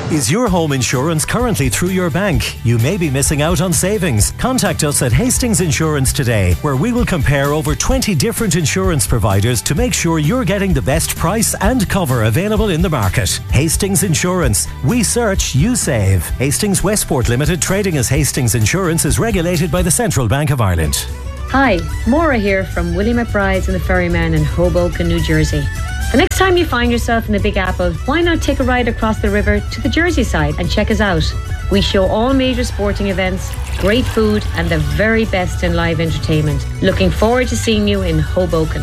Is your home insurance currently through your bank? You may be missing out on savings. Contact us at Hastings Insurance today, where we will compare over 20 different insurance providers to make sure you're getting the best price and cover available in the market. Hastings Insurance. We search, you save. Hastings Westport Limited, trading as Hastings Insurance, is regulated by the Central Bank of Ireland. Hi, Maura here from Willie McBride's and the Ferryman in Hoboken, New Jersey. The next time you find yourself in the Big Apple, why not take a ride across the river to the Jersey side and check us out? We show all major sporting events, great food and the very best in live entertainment. Looking forward to seeing you in Hoboken.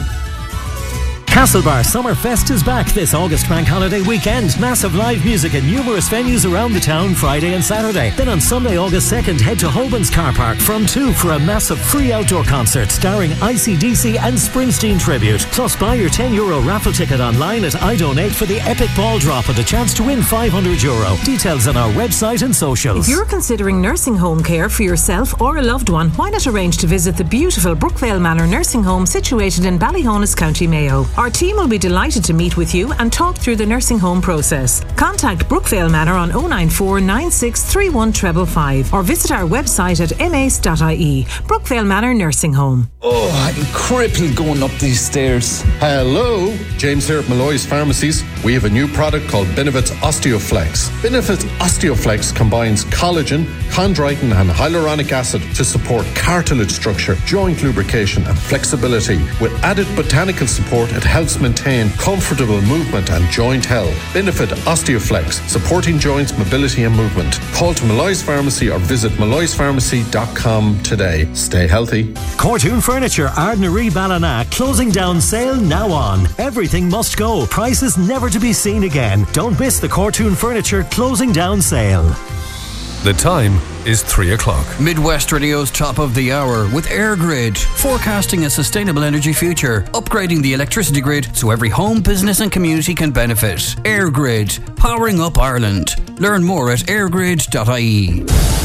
Castlebar Summerfest is back this August bank holiday weekend. Massive live music in numerous venues around the town Friday and Saturday. Then on Sunday, August 2nd, head to Holben's Car Park from 2 for a massive free outdoor concert starring ICDC and Springsteen tribute. Plus, buy your €10 raffle ticket online at iDonate for the epic ball drop and a chance to win €500. Details on our website and socials. If you're considering nursing home care for yourself or a loved one, why not arrange to visit the beautiful Brookvale Manor Nursing Home situated in Ballyhonus, County Mayo. Our team will be delighted to meet with you and talk through the nursing home process. Contact Brookvale Manor on 094 9631 555 or visit our website at mace.ie. Brookvale Manor Nursing Home. Oh, I'm crippled going up these stairs. Hello, James here at Malloy's Pharmacies. We have a new product called Benefits Osteoflex. Benefits Osteoflex combines collagen, chondroitin and hyaluronic acid to support cartilage structure, joint lubrication and flexibility. With added botanical support, it helps maintain comfortable movement and joint health. Benefit Osteoflex, supporting joints, mobility and movement. Call to Malloy's Pharmacy or visit malloyspharmacy.com today. Stay healthy. Cortoon Furniture, Ardnaree Ballina, closing down sale now on. Everything must go. Prices never to be seen again. Don't miss the Cortoon Furniture closing down sale. The time is 3 o'clock. Midwest Radio's top of the hour with EirGrid, forecasting a sustainable energy future, upgrading the electricity grid so every home, business and community can benefit. EirGrid, powering up Ireland. Learn more at eirgrid.ie.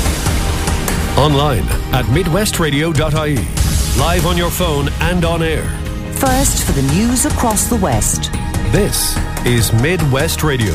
Online at midwestradio.ie. Live on your phone and on air. First for the news across the West. This is Midwest Radio.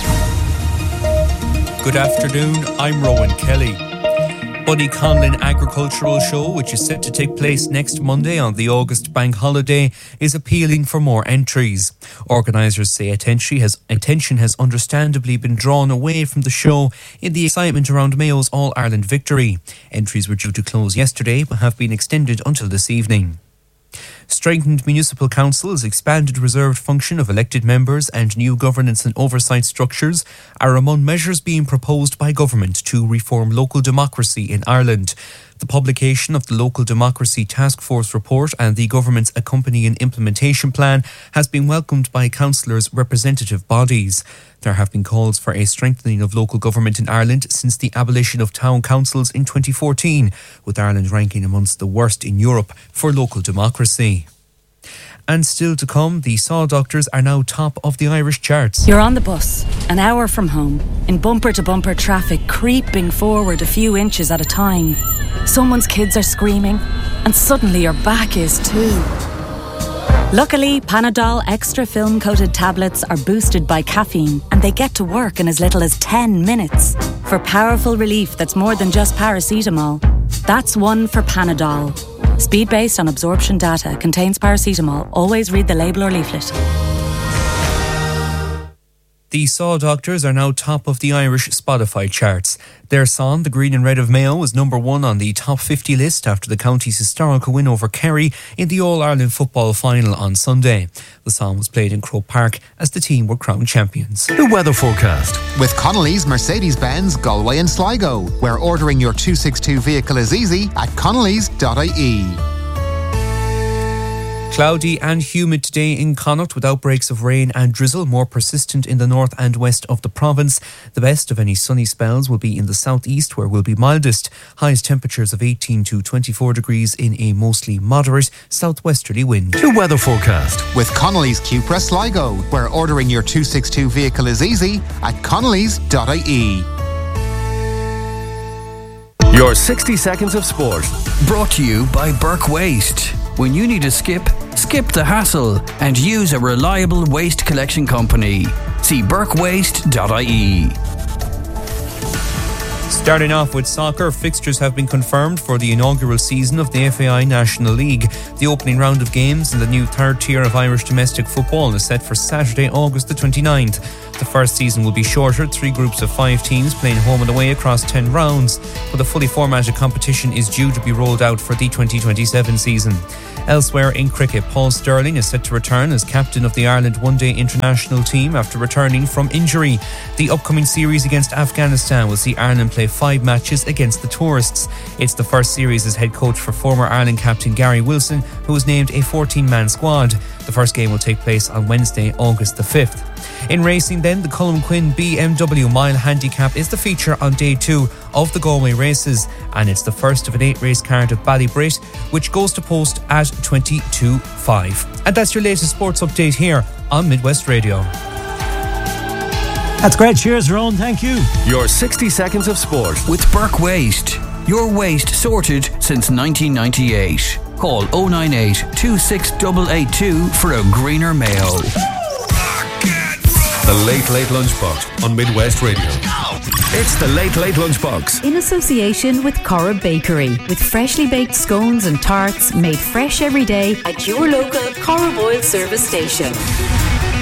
Good afternoon, I'm Rowan Kelly. Buddy Conlon Agricultural Show, which is set to take place next Monday on the August bank holiday, is appealing for more entries. Organisers say attention has understandably been drawn away from the show in the excitement around Mayo's All-Ireland victory. Entries were due to close yesterday but have been extended until this evening. Strengthened municipal councils, expanded reserved function of elected members and new governance and oversight structures are among measures being proposed by government to reform local democracy in Ireland. The publication of the Local Democracy Task Force report and the government's accompanying implementation plan has been welcomed by councillors' representative bodies. There have been calls for a strengthening of local government in Ireland since the abolition of town councils in 2014, with Ireland ranking amongst the worst in Europe for local democracy. And still to come, the Saw Doctors are now top of the Irish charts. You're on the bus, an hour from home, in bumper-to-bumper traffic, creeping forward a few inches at a time. Someone's kids are screaming, and suddenly your back is too. Luckily, Panadol Extra film-coated tablets are boosted by caffeine, and they get to work in as little as 10 minutes. For powerful relief that's more than just paracetamol. That's one for Panadol. Speed based on absorption data, contains paracetamol. Always read the label or leaflet. The Saw Doctors are now top of the Irish Spotify charts. Their song, The Green and Red of Mayo, was number 1 on the top 50 list after the county's historical win over Kerry in the All-Ireland football final on Sunday. The song was played in Croke Park as the team were crowned champions. The weather forecast. With Connolly's Mercedes-Benz, Galway and Sligo, where ordering your 262 vehicle is easy at connellys.ie. Cloudy and humid today in Connacht with outbreaks of rain and drizzle, more persistent in the north and west of the province. The best of any sunny spells will be in the southeast, where will be mildest. Highest temperatures of 18 to 24 degrees in a mostly moderate southwesterly wind. The weather forecast. With Connolly's Cupra Sligo, where ordering your 262 vehicle is easy at connellys.ie. Your 60 seconds of sport. Brought to you by Burke Waste. When you need a skip the hassle and use a reliable waste collection company. See burkewaste.ie. Starting off with soccer, fixtures have been confirmed for the inaugural season of the FAI National League. The opening round of games in the new third tier of Irish domestic football is set for Saturday, August the 29th. The first season will be shorter, 3 groups of 5 teams playing home and away across 10 rounds, but the fully formatted competition is due to be rolled out for the 2027 season. Elsewhere in cricket, Paul Sterling is set to return as captain of the Ireland one-day international team after returning from injury. The upcoming series against Afghanistan will see Ireland play 5 matches against the tourists. It's the first series as head coach for former Ireland captain Gary Wilson, who was named a 14-man squad. The first game will take place on Wednesday, August the 5th. In racing then, the Colm Quinn BMW Mile Handicap is the feature on day 2 of the Galway races, and it's the first of an 8-race card at Ballybrit, which goes to post at 22.5. And that's your latest sports update here on Midwest Radio. That's great. Cheers, Ron. Thank you. Your 60 seconds of sport with Burke Waste. Your waste sorted since 1998. Call 098 26882 for a greener Mayo. The Late Late Lunchbox on Midwest Radio. It's the Late Late Lunchbox. In association with Corrib Bakery, with freshly baked scones and tarts made fresh every day at your local Corrib Oil service station.